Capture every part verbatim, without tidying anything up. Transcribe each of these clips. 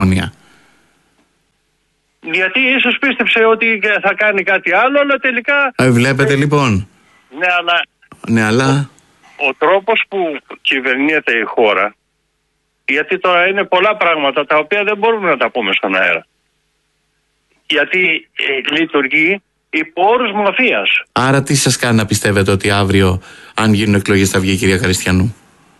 κοινωνία. Γιατί ίσως πίστεψε ότι θα κάνει κάτι άλλο, αλλά τελικά... Ε, βλέπετε λοιπόν. Ναι, αλλά... Ναι, αλλά... Ο, ο τρόπος που κυβερνιέται η χώρα, γιατί τώρα είναι πολλά πράγματα τα οποία δεν μπορούμε να τα πούμε στον αέρα. Γιατί ε, λειτουργεί υπό όρους μαφίας. Άρα τι σας κάνει να πιστεύετε ότι αύριο, αν γίνουν εκλογές, θα βγει η κυρία Χαριστιανού?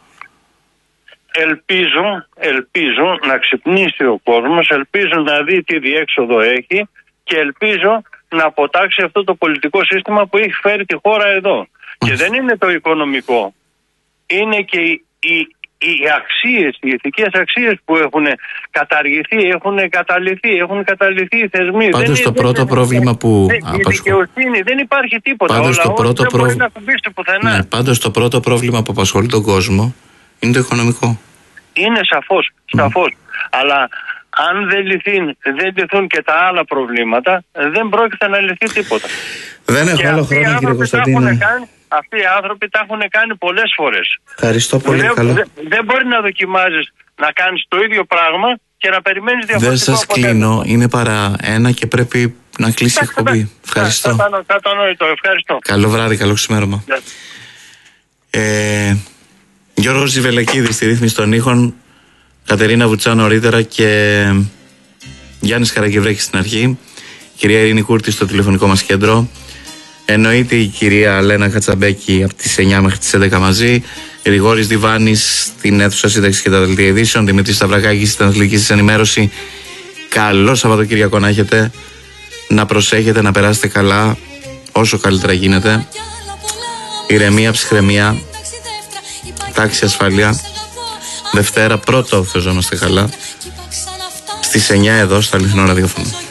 Ελπίζω, ελπίζω να ξυπνήσει ο κόσμος, ελπίζω να δει τι διέξοδο έχει και ελπίζω να αποτάξει αυτό το πολιτικό σύστημα που έχει φέρει τη χώρα εδώ. Και δεν είναι το οικονομικό, είναι και οι, οι, οι αξίες, οι ηθικές αξίες που έχουν καταργηθεί, έχουν καταλυθεί, έχουν καταλυθεί οι θεσμοί. Πάντως δεν, το δεν, πρώτο δεν, πρόβλημα που δεν, η δικαιοσύνη, δεν υπάρχει τίποτα. Πάντως ο το πρώτο δεν προ... μπορεί να κουμπίσει πουθενά. Ναι, πάντως το πρώτο πρόβλημα που απασχολεί τον κόσμο είναι το οικονομικό. Είναι σαφώς, σαφώς. Mm. Αλλά αν δεν λυθούν, δεν λυθούν και τα άλλα προβλήματα, δεν πρόκειται να λυθεί τίποτα. Δεν έχω άλλο χρόνο, κύριε Κωνσταντίνε. Αυτοί οι άνθρωποι τα έχουν κάνει πολλές φορές. Ευχαριστώ πολύ. Δεν, καλό. δεν, δεν μπορεί να δοκιμάζεις να κάνεις το ίδιο πράγμα και να περιμένεις διαφορετικό. Δεν σας κλείνω, είναι παρά ένα και πρέπει να κλείσει η εκπομπή. Ευχαριστώ. Κατανοητό, ευχαριστώ. Καλό βράδυ, καλό ξημέρωμα. Yeah. Ε, Γιώργος Ζιβελεκίδης στη ρύθμιση των ήχων, Κατερίνα Βουτσά νωρίτερα και Γιάννης Χαρακευρέκης στην αρχή, κυρία Ειρήνη Κούρτη στο τηλεφωνικό μας κέντρο. Εννοείται η κυρία Λένα Κατσαμπέκη από τις εννιά μέχρι τις έντεκα μαζί, Γρηγόρης Διβάνης στην αίθουσα σύνταξης και τα δελτία ειδήσεων, Δημήτρης Σταυρακάκης στην αθλητική σας ενημέρωση. Καλό Σαββατοκύριακο να έχετε, να προσέχετε, να περάσετε καλά όσο καλύτερα γίνεται. Ηρεμία, ψυχραιμία, τάξη, ασφάλεια. Δευτέρα πρώτο, Θεός να είμαστε καλά, στις εννιά εδώ στο Αληθινό Ραδιόφωνο.